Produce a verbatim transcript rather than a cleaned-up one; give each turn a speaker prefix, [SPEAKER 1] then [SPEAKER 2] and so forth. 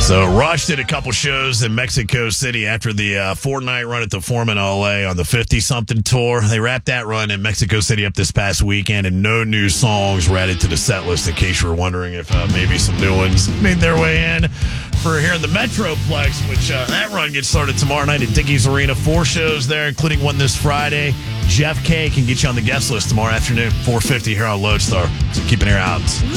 [SPEAKER 1] So Rush did a couple shows in Mexico City after the uh, four-night run at the Foreman L A on the fifty-something tour. They wrapped that run in Mexico City up this past weekend, and no new songs were added to the set list, in case you were wondering if uh, maybe some new ones made their way in for here in the Metroplex, which uh, that run gets started tomorrow night at Dickies Arena. Four shows there, including one this Friday. Jeff K can get you on the guest list tomorrow afternoon, four fifty here on Lodestar. So keep an ear out.